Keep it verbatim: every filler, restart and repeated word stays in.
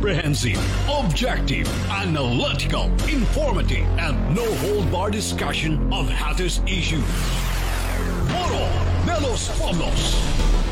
comprehensive, objective, analytical, informative, and no-hold-bar discussion of hottest issues. Moro Melos Famos.